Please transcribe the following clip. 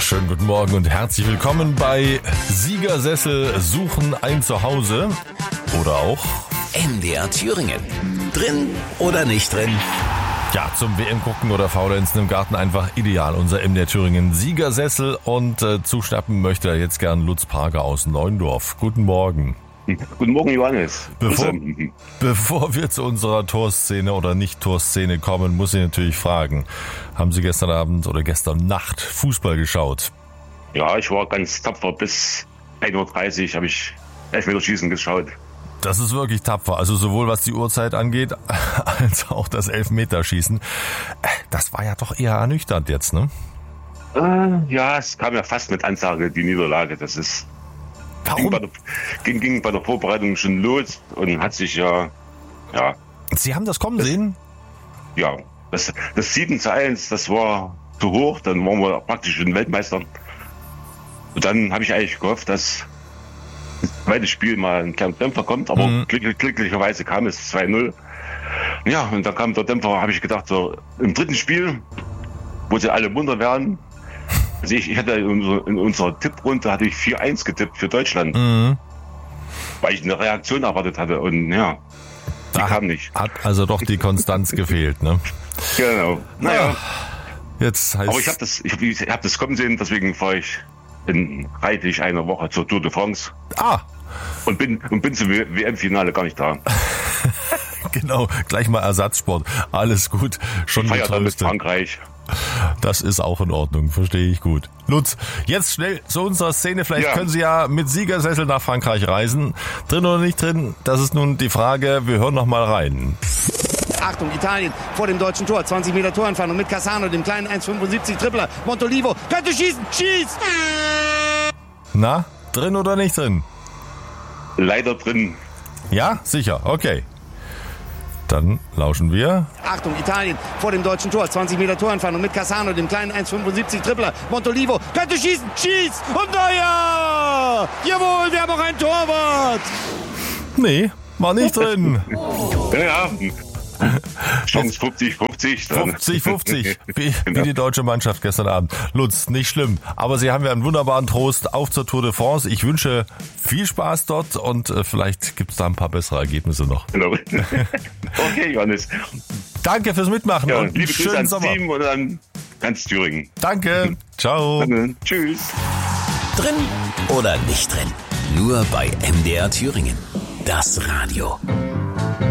Schönen guten Morgen und herzlich willkommen bei Siegersessel suchen ein Zuhause oder auch MDR Thüringen. Drin oder nicht drin? ja zum WM gucken oder Faulenzen im Garten einfach ideal. Unser MDR Thüringen Siegersessel und zuschnappen möchte er jetzt gern Lutz Parker aus Neuendorf. Guten Morgen. Guten Morgen, Johannes. Bevor wir zu unserer Torszene oder Nicht-Torszene kommen, muss ich natürlich fragen, haben Sie gestern Abend oder gestern Nacht Fußball geschaut? Ja, ich war ganz tapfer. Bis 1:30 Uhr habe ich Elfmeterschießen geschaut. Das ist wirklich tapfer, also sowohl was die Uhrzeit angeht, als auch das Elfmeterschießen. Das war ja doch eher ernüchternd jetzt, ne? Ja, es kam ja fast mit Ansage, die Niederlage. Das ist... Warum? Ging bei der Vorbereitung schon los und hat sich ja... Sie haben das kommen sehen? Ja, das 7:1, das war zu hoch. Dann waren wir praktisch schon Weltmeister. Und dann habe ich eigentlich gehofft, dass das zweite Spiel mal ein kleiner Dämpfer kommt. Aber glücklicherweise kam es 2:0. Ja, und dann kam der Dämpfer, habe ich gedacht, so im dritten Spiel, wo sie alle munter werden. Also ich hatte in unserer Tipprunde hatte ich 4:1 getippt für Deutschland. Weil ich eine Reaktion erwartet hatte. Und ja, die kam nicht. Hat also doch die Konstanz gefehlt, ne? Genau. Naja. Jetzt heißt Aber ich hab das kommen sehen, deswegen fahre ich in reichlich einer Woche zur Tour de France. Und bin zum WM-Finale gar nicht da. Genau, gleich mal Ersatzsport. Alles gut, schon Feiert dann mit getröstet. Frankreich. Das ist auch in Ordnung, verstehe ich gut. Lutz, jetzt schnell zu unserer Szene. Vielleicht können Sie ja mit Siegersessel nach Frankreich reisen. Drin oder nicht drin, das ist nun die Frage. Wir hören noch mal rein. Achtung, Italien vor dem deutschen Tor. 20 Meter Torentfernung mit Cassano, dem kleinen 1,75 Tripler. Montolivo könnte schießen. Schießt! Na, drin oder nicht drin? Leider drin. Ja, sicher, okay. Dann lauschen wir. Achtung, Italien vor dem deutschen Tor. 20 Meter Torentfernung mit Cassano, dem kleinen 1,75 Tripler. Montolivo könnte schießen. Schießt! Und ja! Jawohl, wir haben auch einen Torwart! Nee, war nicht drin. Ja. Chance 50-50. 50-50, wie die deutsche Mannschaft gestern Abend. Lutz, nicht schlimm. Aber Sie haben ja einen wunderbaren Trost auf zur Tour de France. Ich wünsche viel Spaß dort und vielleicht gibt es da ein paar bessere Ergebnisse noch. Genau. Okay, Johannes. Danke fürs Mitmachen Ja, und liebe Grüße schönen ans Sommer. Team und an ganz Thüringen. Danke, ciao. Danke. Tschüss. Drin oder nicht drin? Nur bei MDR Thüringen. Das Radio.